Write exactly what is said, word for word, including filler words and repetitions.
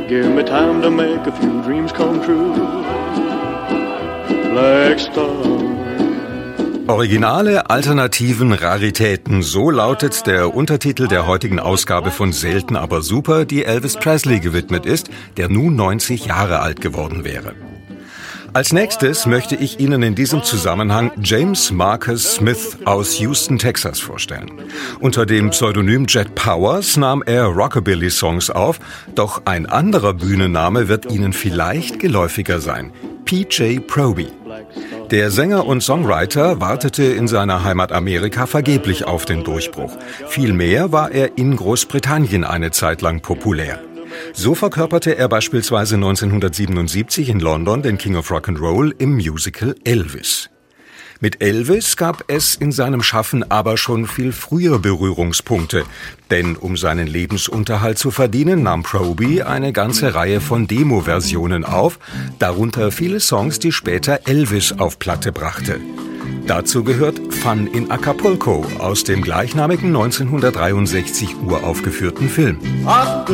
Give me time to make a few dreams come true. Black Star. Originale, Alternativen, Raritäten, so lautet der Untertitel der heutigen Ausgabe von Selten aber super, die Elvis Presley gewidmet ist, der nun neunzig Jahre alt geworden wäre. Als nächstes möchte ich Ihnen in diesem Zusammenhang James Marcus Smith aus Houston, Texas vorstellen. Unter dem Pseudonym Jet Powers nahm er Rockabilly-Songs auf, doch ein anderer Bühnenname wird Ihnen vielleicht geläufiger sein: P J Proby. Der Sänger und Songwriter wartete in seiner Heimat Amerika vergeblich auf den Durchbruch. Vielmehr war er in Großbritannien eine Zeit lang populär. So verkörperte er beispielsweise neunzehnhundertsiebenundsiebzig in London den King of Rock'n'Roll im Musical Elvis. Mit Elvis gab es in seinem Schaffen aber schon viel früher Berührungspunkte. Denn um seinen Lebensunterhalt zu verdienen, nahm Proby eine ganze Reihe von Demo-Versionen auf, darunter viele Songs, die später Elvis auf Platte brachte. Dazu gehört Fun in Acapulco aus dem gleichnamigen neunzehnhundertdreiundsechzig uraufgeführten Film.